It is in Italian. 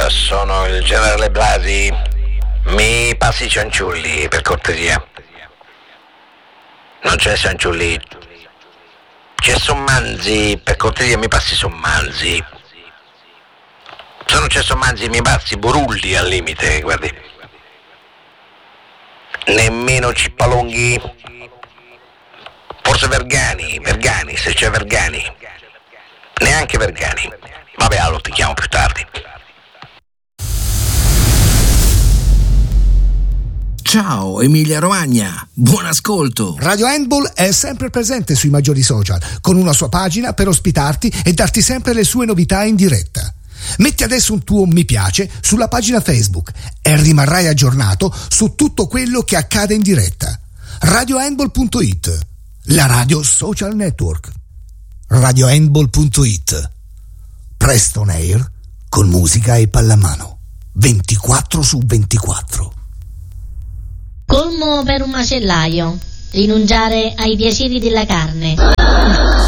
sono il generale Blasi. Mi passi i cianciulli, per cortesia. Non c'è cianciulli. C'è Sommanzi, per cortesia mi passi Sommanzi. Se non c'è Sommanzi mi passi Borulli al limite, guardi. Nemmeno Cippalonghi. Forse Vergani, se c'è Vergani. Neanche Vergani. Vabbè, lo ti chiamo più tardi. Ciao Emilia Romagna, buon ascolto. Radio Handball è sempre presente sui maggiori social, con una sua pagina per ospitarti e darti sempre le sue novità in diretta. Metti adesso un tuo mi piace sulla pagina Facebook e rimarrai aggiornato su tutto quello che accade in diretta. RadioHandball.it, la radio social network. RadioHandball.it, presto on air con musica e pallamano 24/24. Colmo per un macellaio: rinunciare ai piaceri della carne.